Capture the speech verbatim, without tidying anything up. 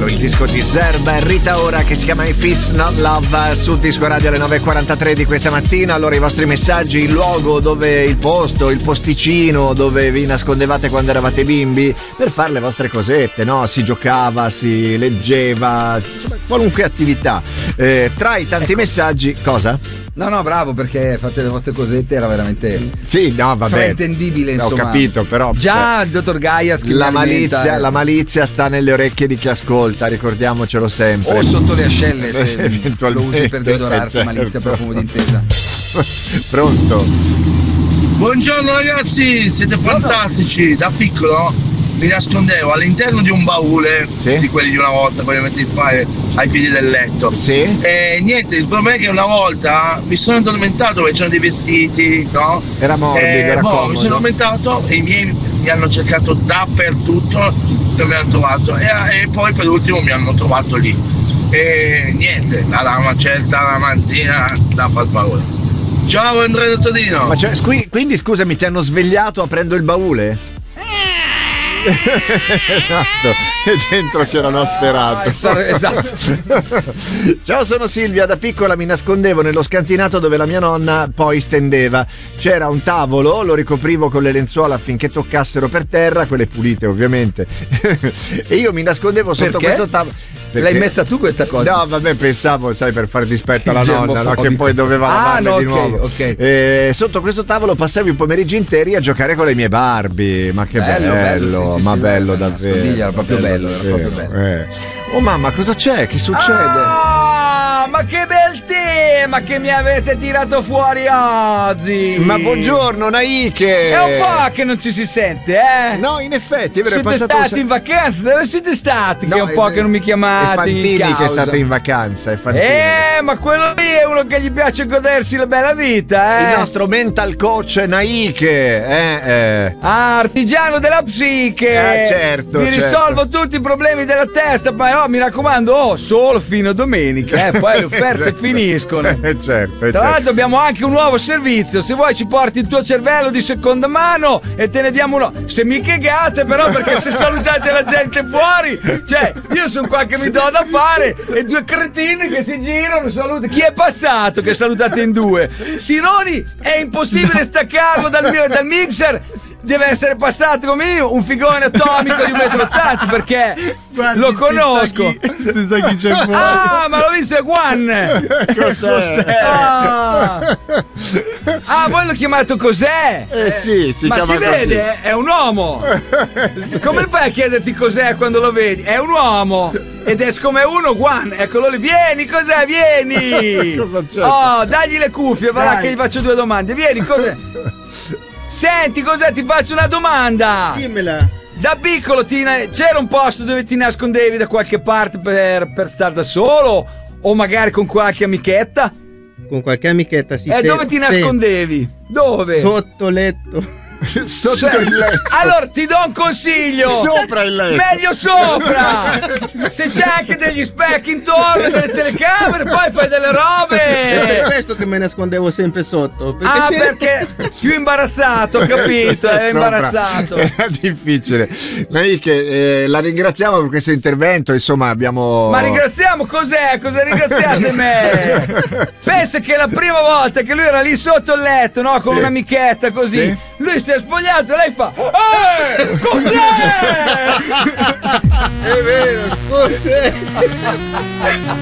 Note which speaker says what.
Speaker 1: bello il disco di Zerb e Rita Ora che si chiama If It's Not Love su Disco Radio alle nove e quarantatré di questa mattina. Allora i vostri messaggi, il luogo dove, il posto, il posticino dove vi nascondevate quando eravate bimbi per fare le vostre cosette, no? Si giocava, si leggeva, insomma, qualunque attività. Eh, tra i tanti messaggi, cosa?
Speaker 2: No, no, bravo, perché fate le vostre cosette era veramente
Speaker 1: sì, no, vabbè,
Speaker 2: fraintendibile, insomma.
Speaker 1: Ho capito, però
Speaker 2: già il dottor Gaia
Speaker 1: la malizia, la malizia sta nelle orecchie di chi ascolta, ricordiamocelo sempre.
Speaker 2: O sotto le ascelle se
Speaker 1: eventualmente
Speaker 2: lo usi per deodorarti, certo. Malizia profumo d'intesa.
Speaker 1: Pronto?
Speaker 3: Buongiorno ragazzi, siete fantastici. Da piccolo mi nascondevo all'interno di un baule, sì, di quelli di una volta, poi metti il fare ai piedi del letto.
Speaker 1: Sì.
Speaker 3: E niente, il problema è che una volta mi sono addormentato perché c'erano dei vestiti, no?
Speaker 1: Era morbido,
Speaker 3: e,
Speaker 1: era
Speaker 3: boh,
Speaker 1: comodo.
Speaker 3: Mi sono addormentato e i miei mi hanno cercato dappertutto, non mi hanno trovato. E, e poi per ultimo mi hanno trovato lì. E niente, dalla una certa ramanzina da far paura. Ciao Andrea Todino.
Speaker 1: Ma cioè, scu- quindi scusami, ti hanno svegliato aprendo il baule? Esatto, e dentro c'era Nosferatu.
Speaker 2: Esatto.
Speaker 1: Ciao, sono Silvia. Da piccola mi nascondevo nello scantinato dove la mia nonna poi stendeva. C'era un tavolo, lo ricoprivo con le lenzuola affinché toccassero per terra, quelle pulite ovviamente. E io mi nascondevo sotto
Speaker 2: Perché?
Speaker 1: questo tavolo. Perché?
Speaker 2: L'hai messa tu questa cosa?
Speaker 1: No, vabbè, pensavo, sai, per fare dispetto alla nonna, no, che poi doveva
Speaker 2: ah,
Speaker 1: lavarle
Speaker 2: no,
Speaker 1: di
Speaker 2: okay,
Speaker 1: nuovo.
Speaker 2: Okay.
Speaker 1: E sotto questo tavolo passavo i pomeriggi interi a giocare con le mie Barbie. Ma che bello, bello, bello sì, sì,
Speaker 2: ma
Speaker 1: sì,
Speaker 2: bello
Speaker 1: davvero.
Speaker 2: Era proprio bello,
Speaker 1: bello,
Speaker 2: era proprio bello.
Speaker 1: Eh. Oh mamma, cosa c'è? Che succede?
Speaker 2: Ah, ma che bel tema che mi avete tirato fuori oggi!
Speaker 1: Ma buongiorno Naike!
Speaker 2: È un po' che non ci si sente, eh?
Speaker 1: No, in effetti, è vero,
Speaker 2: siete
Speaker 1: è passato
Speaker 2: stati un... in vacanza? Dove siete stati? No, che è un po'
Speaker 1: è,
Speaker 2: che non mi chiamate.
Speaker 1: È Fantini
Speaker 2: in
Speaker 1: che è stato in vacanza, è Fantini.
Speaker 2: Eh, ma quello lì è uno che gli piace godersi la bella vita, eh?
Speaker 1: Il nostro mental coach Naike, eh, eh.
Speaker 2: Ah, artigiano della psiche!
Speaker 1: Eh, certo,
Speaker 2: Vi
Speaker 1: certo.
Speaker 2: risolvo tutti i problemi della testa, ma no, mi raccomando, oh, solo fino a domenica, eh? Poi le offerte
Speaker 1: certo.
Speaker 2: finiscono.
Speaker 1: Eh, certo, eh,
Speaker 2: Tra l'altro
Speaker 1: certo.
Speaker 2: abbiamo anche un nuovo servizio. Se vuoi ci porti il tuo cervello di seconda mano e te ne diamo uno. Se mi cagate però, perché se salutate la gente fuori, cioè io sono qua che mi do da fare e due cretini che si girano, salutano. Chi è passato che salutate in due? Sironi è impossibile staccarlo dal, mio, dal mixer. Deve essere passato come io, un figone atomico di un metro e ottanta, perché guardi, lo conosco.
Speaker 4: Se sa chi c'è fuori.
Speaker 2: Ah, ma l'ho visto, è Juan.
Speaker 1: Cos'è?
Speaker 2: Ah, ah, voi lo chiamato cos'è?
Speaker 1: Eh sì, si
Speaker 2: ma
Speaker 1: chiama
Speaker 2: si
Speaker 1: così.
Speaker 2: vede, è un uomo. Come fai a chiederti cos'è quando lo vedi? È un uomo. Ed è come uno, Juan, eccolo lì. Vieni, cos'è? Vieni.
Speaker 1: Cosa c'è?
Speaker 2: Oh, dagli le cuffie, va là che gli faccio due domande. Vieni, cos'è? Senti, cos'è? Ti faccio una domanda.
Speaker 4: Dimmela.
Speaker 2: Da piccolo ti, c'era un posto dove ti nascondevi da qualche parte per, per stare da solo? O magari con qualche amichetta?
Speaker 4: Con qualche amichetta si
Speaker 2: E dove ti nascondevi? Dove?
Speaker 4: Sotto letto.
Speaker 1: Sotto
Speaker 2: Cioè,
Speaker 1: il letto.
Speaker 2: allora ti do un consiglio.
Speaker 1: Sopra il letto.
Speaker 2: Meglio sopra. Se c'è anche degli specchi intorno, delle telecamere, poi fai delle
Speaker 4: È per
Speaker 2: robe.
Speaker 4: questo che me nascondevo sempre sotto. Perché
Speaker 2: Ah,
Speaker 4: se-
Speaker 2: perché più imbarazzato, ho capito, è
Speaker 1: Sopra.
Speaker 2: imbarazzato.
Speaker 1: Era difficile. Naike, eh, la ringraziamo per questo intervento. Insomma, abbiamo.
Speaker 2: Ma ringraziamo cos'è? Cosa ringraziate me? Pensa che la prima volta che lui era lì sotto il letto, no? Con
Speaker 1: Sì.
Speaker 2: un'amichetta così,
Speaker 1: Sì.
Speaker 2: lui si è spogliato e lei fa: eh, cos'è?
Speaker 4: È vero, cos'è?